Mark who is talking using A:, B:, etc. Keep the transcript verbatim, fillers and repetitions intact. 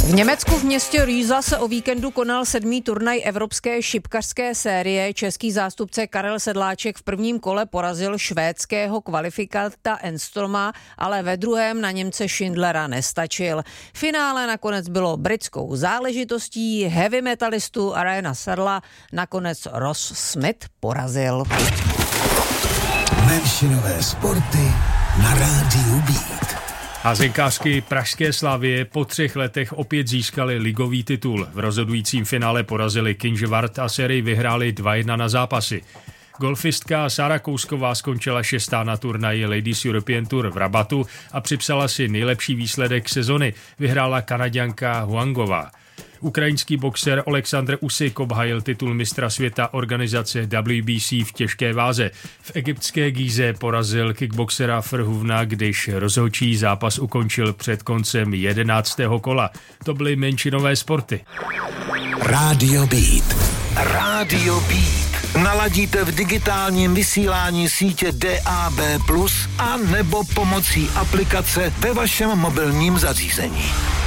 A: V Německu v městě Riesa se o víkendu konal sedmý turnaj evropské šipkařské série. Český zástupce Karel Sedláček v prvním kole porazil švédského kvalifikanta Enstroma, ale ve druhém na Němce Schindlera nestačil. Finále nakonec bylo britskou záležitostí, heavy metalistu Ryana Searla nakonec Ross Smith porazil.
B: Menšinové sporty na rádiu Beat.
C: Házenkářky pražské Slavie po třech letech opět získali ligový titul. V rozhodujícím finále porazili Kynžvart a sérii vyhráli dva jedna na zápasy. Golfistka Sára Kousková skončila šestá na turnaji Ladies European Tour v Rabatu a připsala si nejlepší výsledek sezony. Vyhrála Kanaďanka Huangová. Ukrajinský boxer Oleksandr Usyk obhájil titul mistra světa organizace W B C v těžké váze. V egyptské Gíze porazil kickboxera Frhuvna, když rozhodčí zápas ukončil před koncem jedenáctého kola. To byly menšinové sporty.
B: Rádio Beat. Rádio Beat. Naladíte v digitálním vysílání sítě D A B plus, a nebo pomocí aplikace ve vašem mobilním zařízení.